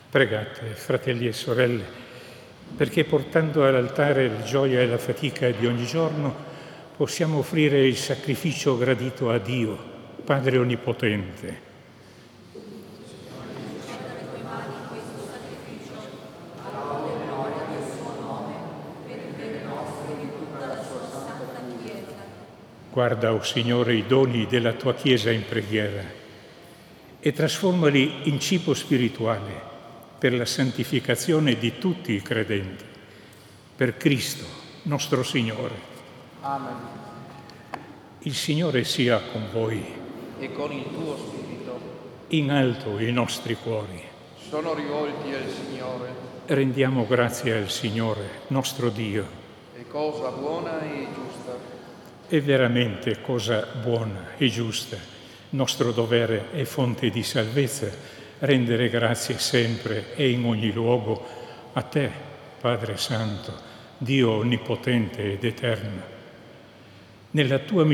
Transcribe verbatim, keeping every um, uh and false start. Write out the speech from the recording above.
Pregate, fratelli e sorelle, perché portando all'altare la gioia e la fatica di ogni giorno possiamo offrire il sacrificio gradito a Dio, Padre Onnipotente. Guarda, o Signore, i doni della tua Chiesa in preghiera e trasformali in cibo spirituale per la santificazione di tutti i credenti. Per Cristo, nostro Signore. Amen. Il Signore sia con voi. E con il tuo spirito. In alto i nostri cuori. Sono rivolti al Signore. Rendiamo grazie al Signore, nostro Dio. È cosa buona e giusta. È veramente cosa buona e giusta, nostro dovere e fonte di salvezza, rendere grazie sempre e in ogni luogo a te, Padre Santo, Dio onnipotente ed eterno. Nella tua